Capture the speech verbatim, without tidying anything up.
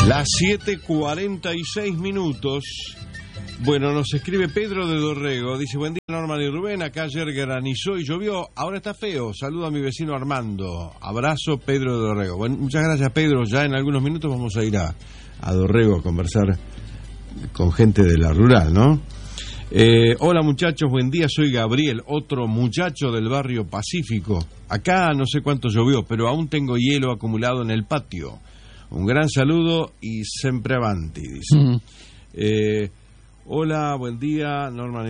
Las siete cuarenta y seis minutos. Bueno, nos escribe Pedro de Dorrego. Dice: buen día, Norman y Rubén. Acá ayer granizó y llovió. Ahora está feo. Saludo a mi vecino Armando. Abrazo, Pedro de Dorrego. Bueno, muchas gracias, Pedro. Ya en algunos minutos vamos a ir a, a Dorrego a conversar con gente de la rural, ¿no? Eh, hola muchachos, buen día. Soy Gabriel, otro muchacho del barrio Pacífico. Acá no sé cuánto llovió, pero aún tengo hielo acumulado en el patio. Un gran saludo y sempre avanti, dice. Mm. Eh, hola, buen día, Norman.